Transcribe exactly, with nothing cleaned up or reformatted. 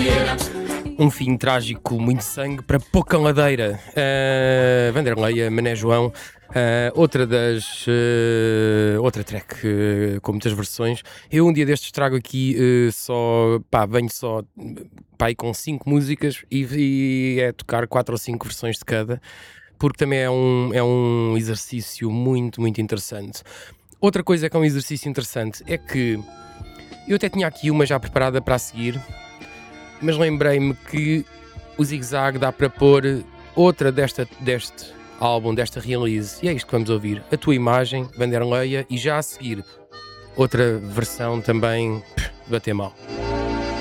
Um fim trágico, muito sangue para pouca ladeira. Uh, Vanderleia, Mané João, uh, outra das. Uh, outra track uh, com muitas versões. Eu um dia destes trago aqui uh, só. Pá, venho só. Pá, aí com cinco músicas e, e é tocar quatro ou cinco versões de cada, porque também é um, é um exercício muito, muito interessante. Outra coisa que é um exercício interessante é que eu até tinha aqui uma já preparada para a seguir, mas lembrei-me que o Zig Zag dá para pôr outra desta, deste álbum, desta release, e é isto que vamos ouvir. A Tua Imagem, Vanderleia, e já a seguir outra versão também pff, bater mal.